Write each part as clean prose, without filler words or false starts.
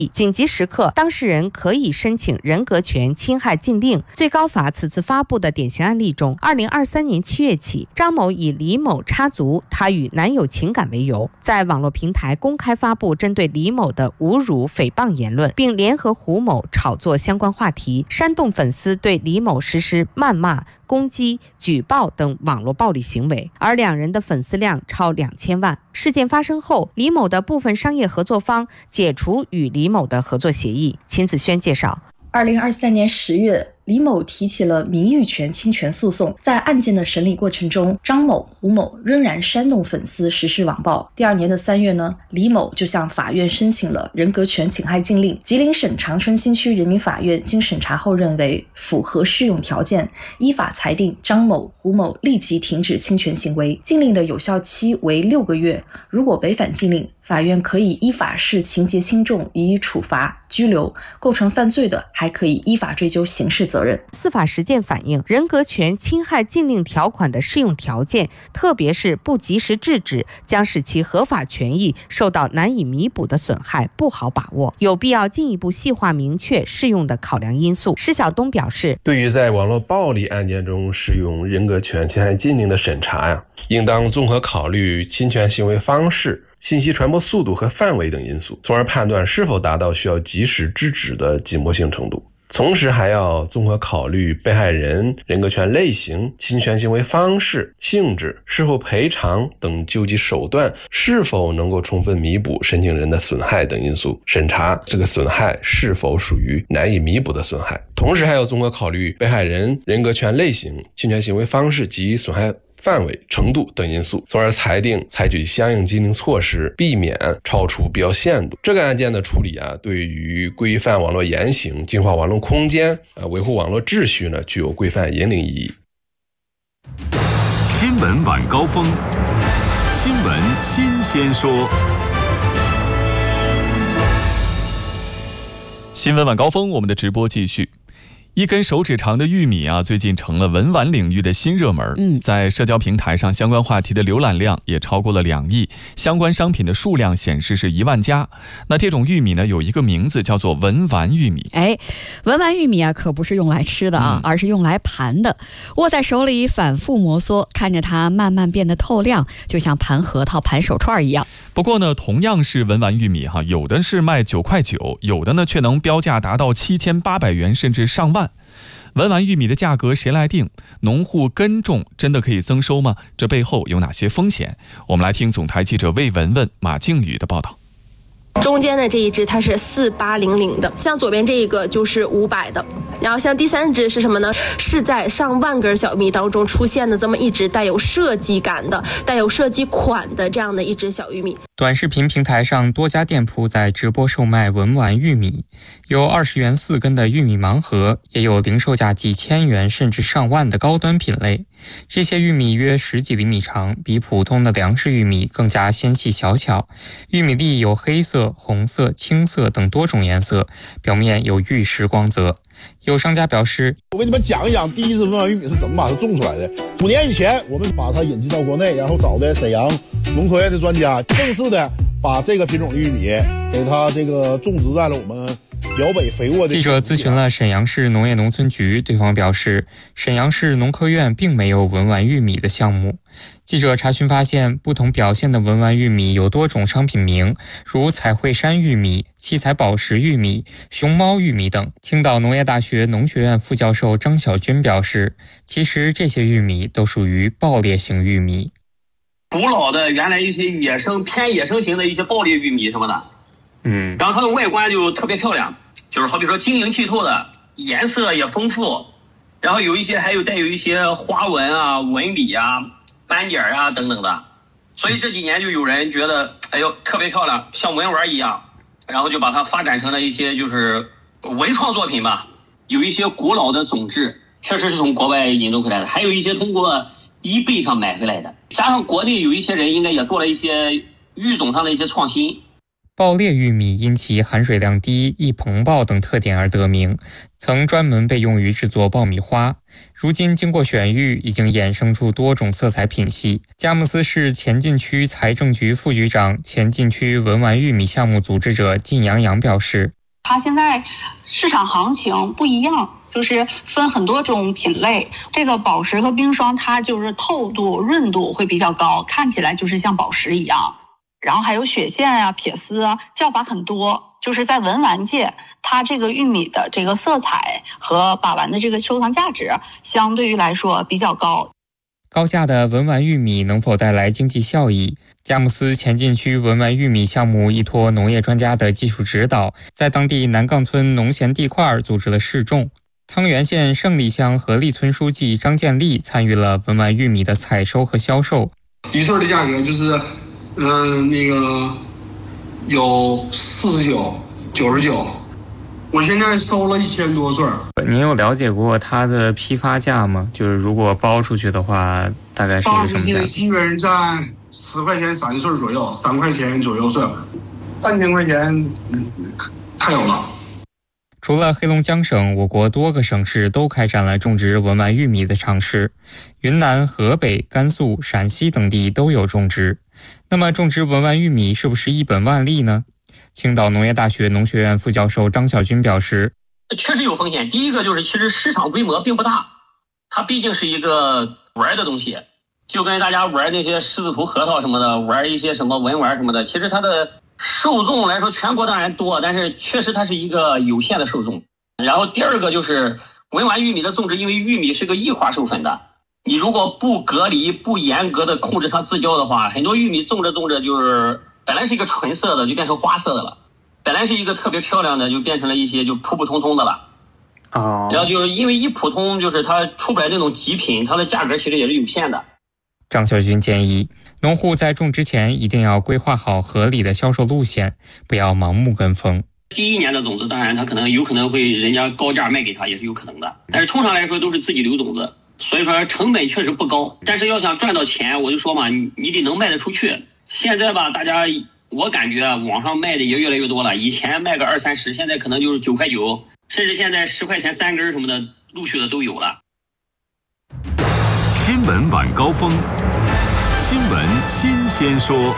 紧急时刻，当事人可以申请人格权侵害禁令。最高法此次发布的典型案例中，2023年7月起，张某以李某插足他与男友情感为由，在网络平台公开发布针对李某的侮辱诽谤言论，并联合胡某炒作相关话题，煽动粉丝对李某实施谩骂、攻击、举报等网络暴力行为，而两人的粉丝量超2000万。事件发生后，李某的部分商业合作方解除与李某的合作协议。秦子轩介绍 ，2023年10月，李某提起了名誉权侵权诉讼。在案件的审理过程中，张某、胡某仍然煽动粉丝实施网暴。第二年的3月呢，李某就向法院申请了人格权侵害禁令。吉林省长春新区人民法院经审查后认为符合适用条件，依法裁定张某、胡某立即停止侵权行为。禁令的有效期为6个月，如果违反禁令，法院可以依法视情节轻重予以处罚、拘留，构成犯罪的还可以依法追究刑事责任。 司法实践反映，人格权侵害禁令条款的适用条件，特别是不及时制止，将使其合法权益受到难以弥补的损害，不好把握，有必要进一步细化明确适用的考量因素。施晓东表示， 对于在网络暴力案件中适用人格权侵害禁令的审查应当综合考虑侵权行为方式、信息传播速度和范围等因素，从而判断是否达到需要及时制止的紧迫性程度。同时还要综合考虑被害人人格权类型、侵权行为方式、性质、是否赔偿等救济手段是否能够充分弥补申请人的损害等因素，审查这个损害是否属于难以弥补的损害。同时还要综合考虑被害人人格权类型、侵权行为方式及损害范围、程度等因素，从而裁定采取相应禁令措施，避免超出必要限度。这个案件的处理对于规范网络言行、净化网络空间、维护网络秩序呢，具有规范引领意义。 新闻晚高峰，新闻新鲜说。 新闻晚高峰，我们的直播继续。一根手指长的玉米最近成了文玩领域的新热门。在社交平台上，相关话题的浏览量也超过了2亿，相关商品的数量显示是1万家。那这种玉米呢，有一个名字叫做文玩玉米。 文玩玉米可不是用来吃的而是用来盘的。握在手里反复摩挲，看着它慢慢变得透亮，就像盘核桃、盘手串一样。 不过呢，同样是文玩玉米有的是卖9.9块，有的呢却能标价达到7800元甚至上万。文玩玉米的价格谁来定？农户耕种真的可以增收吗？这背后有哪些风险？我们来听总台记者魏文文、马靖宇的报道。 中间的这一只它是4800的，像左边这一个就是500的，然后像第3只是什么呢？是在上万根小玉米当中出现的这么一只带有设计感的、带有设计款的这样的一只小玉米。 短视频平台上多家店铺在直播售卖文玩玉米，有20元4根的玉米盲盒，也有零售价几千元甚至上万的高端品类。这些玉米约10几厘米长，比普通的粮食玉米更加纤细小巧。玉米粒有黑色、红色、青色等多种颜色，表面有玉石光泽。有商家表示， 我给你们讲一讲第一只文玩玉米是怎么把它种出来的。5年以前，我们把它引进到国内，然后找的沈阳农科院的专家，正式的把这个品种的玉米给它这个种植在了我们辽北肥沃的。 记者咨询了沈阳市农业农村局，对方表示，沈阳市农科院并没有文玩玉米的项目。记者查询发现，不同表现的文玩玉米有多种商品名，如彩绘山玉米、七彩宝石玉米、熊猫玉米等。青岛农业大学农学院副教授张小军表示，其实这些玉米都属于爆裂型玉米。 古老的原来一些偏野生型的一些爆裂玉米什么的，然后它的外观就特别漂亮，就是好比说晶莹剔透的，颜色也丰富，然后有一些还有带有一些花纹纹理斑点等等的，所以这几年就有人觉得特别漂亮，像文玩一样，然后就把它发展成了一些就是文创作品吧。有一些古老的种质确实是从国外引入回来的，还有一些通过eBay上买回来的，加上国内有一些人应该也做了一些育种上的一些创新。 爆裂玉米因其含水量低、易膨爆等特点而得名，曾专门被用于制作爆米花。如今经过选育，已经衍生出多种色彩品系。佳木斯市前进区财政局副局长、前进区文玩玉米项目组织者靳洋洋表示， 它现在市场行情不一样，就是分很多种品类。这个宝石和冰霜，它就是透度、润度会比较高，看起来就是像宝石一样。然后还有血线啊、撇丝啊，叫法很多。就是在文玩界，它这个玉米的这个色彩和把玩的这个收藏价值，相对于来说比较高。 高价的文玩玉米能否带来经济效益？佳木斯前进区文玩玉米项目依托农业专家的技术指导，在当地南岗村农闲地块组织了试种。汤原县胜利乡合力村书记张建立参与了文玩玉米的采收和销售。 一穗的价格就是有49、99，我现在收了1000多穗。 您有了解过它的批发价吗？就是如果包出去的话，大概是一个什么价？ 基本上在10块钱3穗左右，3块钱左右穗，3000块钱，太有了。 除了黑龙江省，我国多个省市都开展了种植文玩玉米的尝试，云南、河北、甘肃、陕西等地都有种植。那么种植文玩玉米是不是一本万利呢？青岛农业大学农学院副教授张晓军表示， 确实有风险。第一个就是其实市场规模并不大，它毕竟是一个玩的东西，就跟大家玩那些狮子头核桃什么的，玩一些什么文玩什么的，其实它的受众来说全国当然多，但是确实它是一个有限的受众。然后第二个就是文玩玉米的种植，因为玉米是个异化授粉的，你如果不隔离、不严格的控制它自交的话，很多玉米种着就是本来是一个纯色的就变成花色的了，本来是一个特别漂亮的就变成了一些就普普通通的了。然后就是因为一普通就是它出不来那种极品，它的价格其实也是有限的。 张晓军建议，农户在种植前一定要规划好合理的销售路线，不要盲目跟风。 第一年的种子，当然它有可能会人家高价卖给他，也是有可能的。但是通常来说都是自己留种子，所以说成本确实不高。但是要想赚到钱，我就说嘛，你得能卖得出去。现在吧，大家我感觉网上卖的也越来越多了，以前卖个20、30，现在可能就是9块9，甚至现在10块钱3根什么的，陆续的都有了。 新闻晚高峰，新闻新鲜说。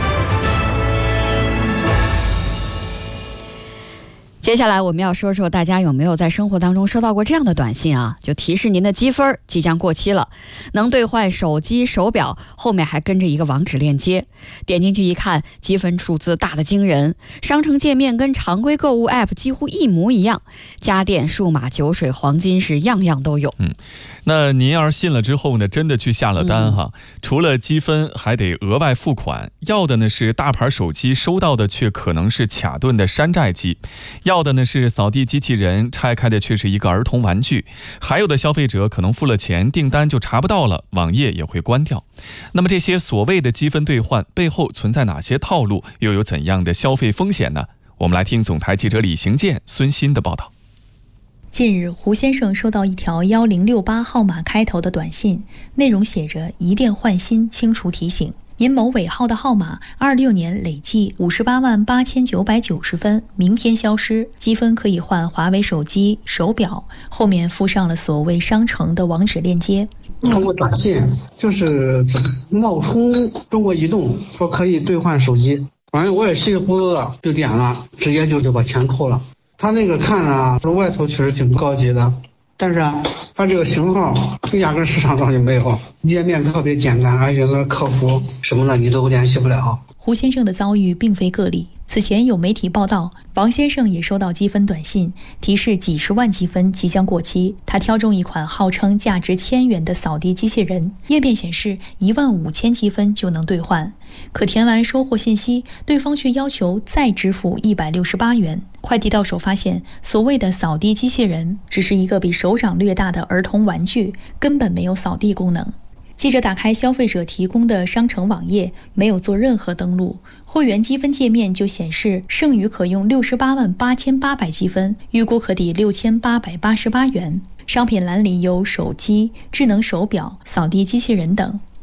接下来我们要说说大家有没有在生活当中收到过这样的短信啊，就提示您的积分即将过期了，能兑换手机、手表，后面还跟着一个网址链接，点进去一看，积分数字大得惊人，商城界面跟常规购物 App 几乎一模一样，家电、数码、酒水、黄金是样样都有。 那您要是信了之后呢，真的去下了单哈，除了积分还得额外付款，要的呢是大牌手机，收到的却可能是卡顿的山寨机，要的呢是扫地机器人，拆开的却是一个儿童玩具，还有的消费者可能付了钱，订单就查不到了，网页也会关掉。那么这些所谓的积分兑换背后存在哪些套路，又有怎样的消费风险呢？我们来听总台记者李行健、孙鑫的报道。 近日，胡先生收到一条1068号码开头的短信，内容写着“一电换新，清除提醒。您某尾号的号码26年累计588990分，明天消失，积分可以换华为手机、手表。”后面附上了所谓商城的网址链接。 通过短信就是冒充中国移动，说可以兑换手机，反正我也稀里糊涂的就点了，直接就把钱扣了。他那个看啊，外头确实挺高级的，但是啊，它这个型号压根市场上就没有，页面特别简单，而且那客服什么的你都联系不了。 胡先生的遭遇并非个例，此前有媒体报道，王先生也收到积分短信，提示几十万积分即将过期。他挑中一款号称价值1000元的扫地机器人，页面显示15000积分就能兑换，可填完收货信息，对方却要求再支付168元。快递到手发现，所谓的扫地机器人只是一个比手掌略大的儿童玩具，根本没有扫地功能。记者打开消费者提供的商城网页，没有做任何登录，会员积分界面就显示剩余可用688800积分，预估可抵6888元。商品栏里有手机、智能手表、扫地机器人等。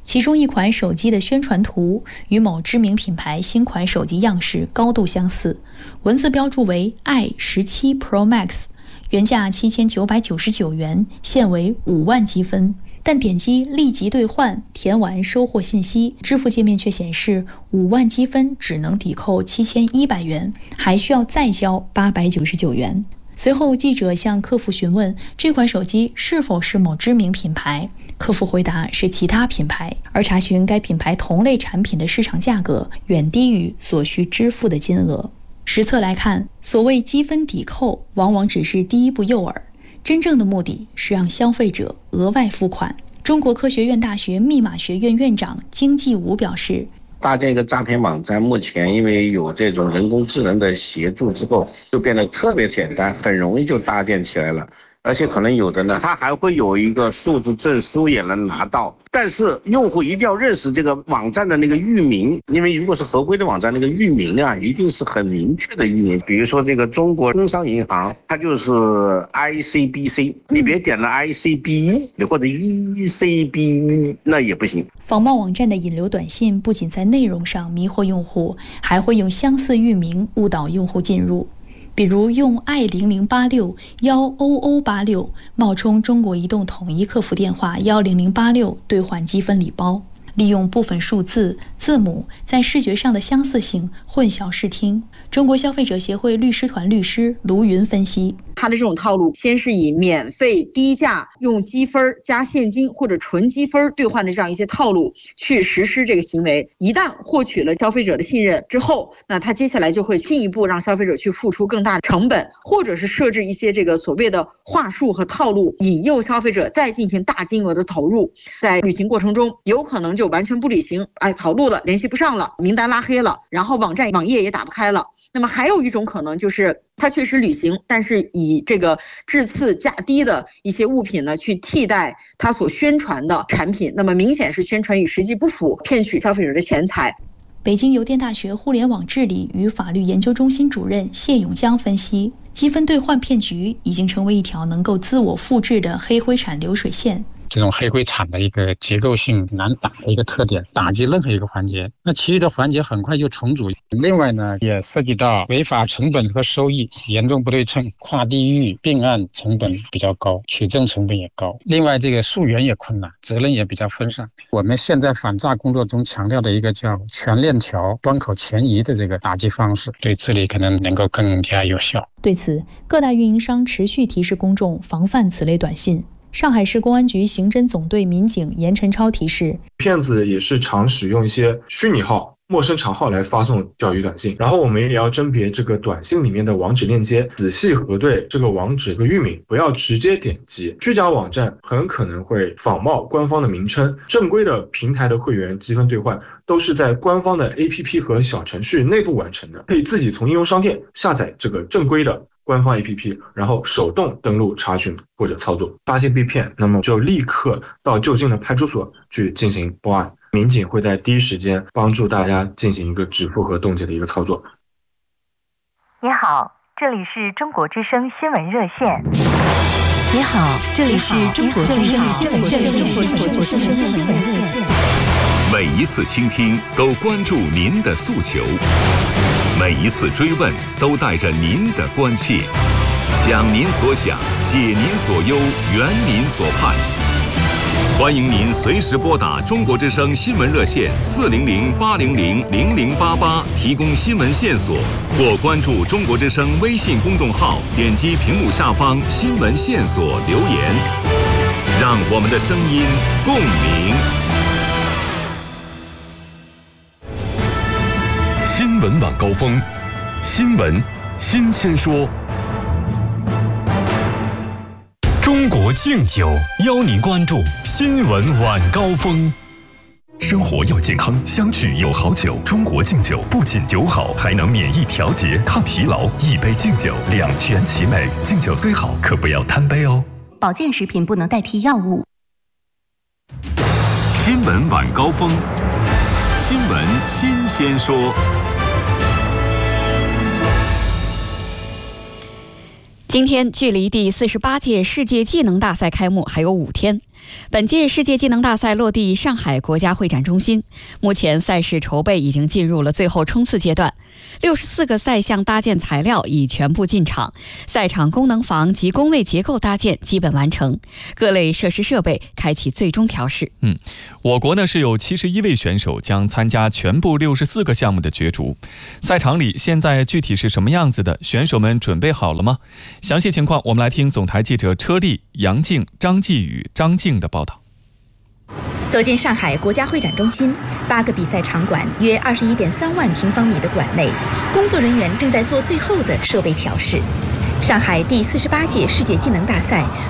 其中一款手机的宣传图与某知名品牌新款手机样式高度相似，文字标注为 i17 Pro Max， 原价7999元，现为5万积分。但点击立即兑换，填完收货信息，支付界面却显示5万积分只能抵扣7100元，还需要再交899元。随后记者向客服询问这款手机是否是某知名品牌，客服回答是其他品牌，而查询该品牌同类产品的市场价格远低于所需支付的金额。实测来看，所谓积分抵扣往往只是第一步诱饵，真正的目的是让消费者额外付款。中国科学院大学密码学院院长金继武表示， 搭建一个诈骗网站，目前因为有这种人工智能的协助之后，就变得特别简单，很容易就搭建起来了。而且可能有的呢，它还会有一个数字证书也能拿到，但是用户一定要认识这个网站的那个域名，因为如果是合规的网站，那个域名啊一定是很明确的域名。比如说这个中国工商银行，它就是 ICBC， 你别点了 ICB1 或者 ECB1， 那也不行。 仿冒网站的引流短信不仅在内容上迷惑用户，还会用相似域名误导用户进入。比如用 i0086 10086冒充中国移动统一客服电话10086兑换积分礼包，利用部分数字、字母在视觉上的相似性混淆视听。中国消费者协会律师团律师卢云分析， 他的这种套路先是以免费低价用积分加现金或者纯积分兑换的这样一些套路去实施这个行为，一旦获取了消费者的信任之后，那他接下来就会进一步让消费者去付出更大的成本，或者是设置一些这个所谓的话术和套路，引诱消费者再进行大金额的投入。在旅行过程中有可能就完全不履行，跑路了，联系不上了，名单拉黑了，然后网页也打不开了。那么还有一种可能就是他确实旅行，但是以这个质次价低的一些物品呢去替代他所宣传的产品，那么明显是宣传与实际不符，骗取消费者的钱财。 北京邮电大学互联网治理与法律研究中心主任谢永江分析，积分兑换骗局已经成为一条能够自我复制的黑灰产流水线。 这种黑灰产的一个结构性难打的一个特点，打击任何一个环节，那其余的环节很快就重组。另外呢，也涉及到违法成本和收益严重不对称，跨地域并案成本比较高，取证成本也高。另外这个溯源也困难，责任也比较分散。我们现在反诈工作中强调的一个叫全链条端口前移的这个打击方式，对治理可能能够更加有效。 对此，各大运营商持续提示公众防范此类短信。上海市公安局刑侦总队民警严晨超提示， 骗子也是常使用一些虚拟号、陌生账号来发送钓鱼短信，然后我们也要甄别这个短信里面的网址链接，仔细核对这个网址的域名，不要直接点击。虚假网站很可能会仿冒官方的名称，正规的平台的会员积分兑换都是在官方的 APP 和小程序内部完成的，可以自己从应用商店下载这个正规的官方 APP， 然后手动登录查询或者操作。发现被骗，那么就立刻到就近的派出所去进行报案，民警会在第一时间帮助大家进行一个止付和冻结的一个操作。 你好，这里是中国之声新闻热线。你好，这里是中国之声新闻热线。 每一次倾听都关注您的诉求，每一次追问都带着您的关切，想您所想，解您所忧，圆您所盼。欢迎您随时拨打中国之声新闻热线400-800-0088提供新闻线索，或关注中国之声微信公众号，点击屏幕下方新闻线索留言，让我们的声音共鸣。 新闻晚高峰，新闻新鲜说。中国敬酒邀您关注新闻晚高峰。生活要健康，相聚有好酒。中国敬酒不仅酒好，还能免疫调节、抗疲劳。一杯敬酒，两全其美。敬酒虽好，可不要贪杯哦。 保健食品不能代替药物。 新闻晚高峰，新闻新鲜说。 今天距离第48届世界技能大赛开幕还有5天， 本届世界技能大赛落地上海国家会展中心，目前赛事筹备已经进入了最后冲刺阶段，64个赛项搭建材料已全部进场，赛场功能房及工位结构搭建基本完成，各类设施设备开启最终调试。 我国呢是有71位选手将参加全部64个项目的角逐，赛场里现在具体是什么样子的？选手们准备好了吗？详细情况我们来听总台记者车丽、杨静、张继宇、张静的报道。 走进上海国家会展中心，8个比赛场馆约21.3万平方米的馆内，工作人员正在做最后的设备调试。上海第48届世界技能大赛